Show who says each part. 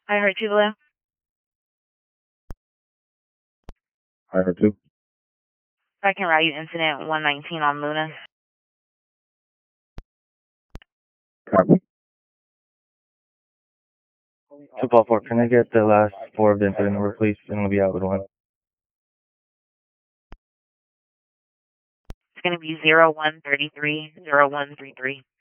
Speaker 1: I heard you, Blue.
Speaker 2: I heard too.
Speaker 1: I can route you incident 119 on Luna.
Speaker 2: Copy.
Speaker 3: 244, can I get the last four of the incident number, please? And we'll be out with one.
Speaker 1: It's going to be 0133 0133.